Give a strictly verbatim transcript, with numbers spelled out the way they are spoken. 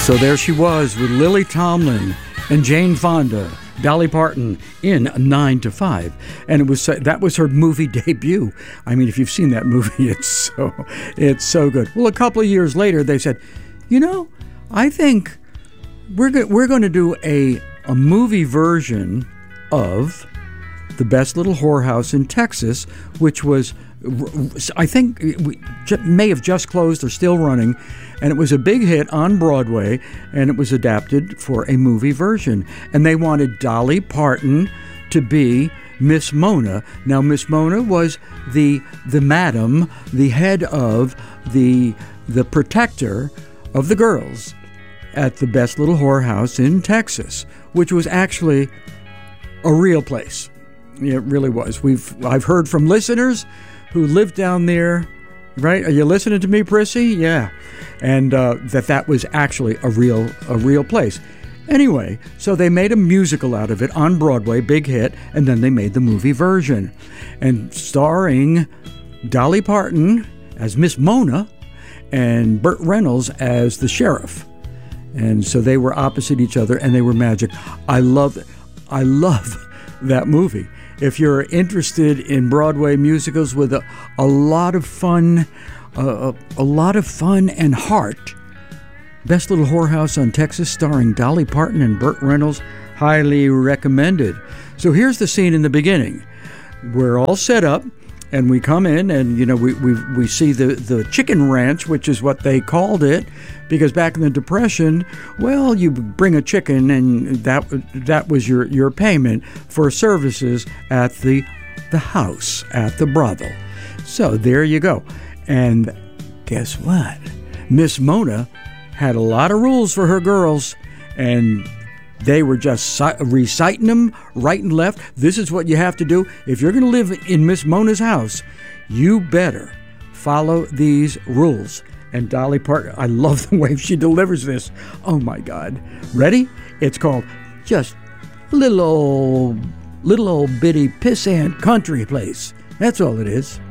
So there she was with Lily Tomlin and Jane Fonda, Dolly Parton in Nine to Five, and it was that was her movie debut. I mean, if you've seen that movie, it's so it's so good. Well, a couple of years later, they said, you know, I think we're go- we're going to do a a movie version of The Best Little Whorehouse in Texas, which was, I think, we may have just closed or still running, and it was a big hit on Broadway, and it was adapted for a movie version. And they wanted Dolly Parton to be Miss Mona. Now, Miss Mona was the the madam, the head of the the protector of the girls at the Best Little Whorehouse in Texas, which was actually a real place. It really was. We've I've heard from listeners who live down there. Right? Are you listening to me, Prissy? Yeah. And uh, that that was actually a real a real place. Anyway, so they made a musical out of it on Broadway, big hit, and then they made the movie version. And starring Dolly Parton as Miss Mona and Burt Reynolds as the sheriff. And so they were opposite each other, and they were magic. I love I love that movie. If you're interested in Broadway musicals with a, a lot of fun, uh, a, a lot of fun and heart, Best Little Whorehouse on Texas, starring Dolly Parton and Burt Reynolds, highly recommended. So here's the scene in the beginning. We're all set up, and we come in, and you know we we we see the the chicken ranch, which is what they called it, because back in the Depression, well, you bring a chicken, and that that was your your payment for services at the the house, at the brothel. So there you go. And guess what? Miss Mona had a lot of rules for her girls, and they were just reciting them right and left. This is what you have to do. If you're going to live in Miss Mona's house, you better follow these rules. And Dolly Parton, I love the way she delivers this. Oh, my God. Ready? It's called Just a Little Old, little old Bitty Pissant Country Place. That's all it is.